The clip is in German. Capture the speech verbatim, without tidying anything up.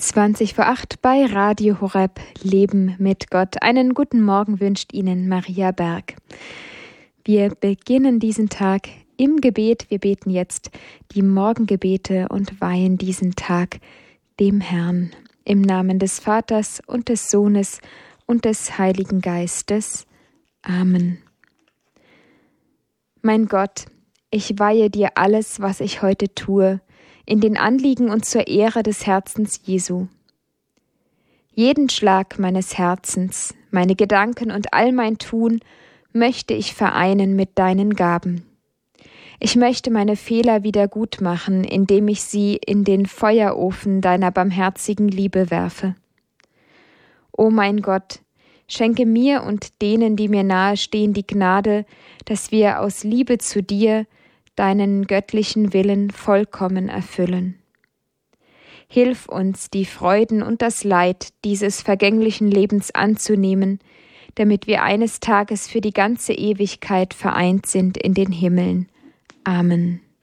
zwanzig vor acht bei Radio Horeb Leben mit Gott. Einen guten Morgen wünscht Ihnen Maria Berg. Wir beginnen diesen Tag im Gebet. Wir beten jetzt die Morgengebete und weihen diesen Tag dem Herrn. Im Namen des Vaters und des Sohnes und des Heiligen Geistes. Amen. Mein Gott, ich weihe dir alles, was ich heute tue, in den Anliegen und zur Ehre des Herzens Jesu. Jeden Schlag meines Herzens, meine Gedanken und all mein Tun möchte ich vereinen mit deinen Gaben. Ich möchte meine Fehler wieder gut machen, indem ich sie in den Feuerofen deiner barmherzigen Liebe werfe. O mein Gott, schenke mir und denen, die mir nahestehen, die Gnade, dass wir aus Liebe zu dir deinen göttlichen Willen vollkommen erfüllen. Hilf uns, die Freuden und das Leid dieses vergänglichen Lebens anzunehmen, damit wir eines Tages für die ganze Ewigkeit vereint sind in den Himmeln. Amen.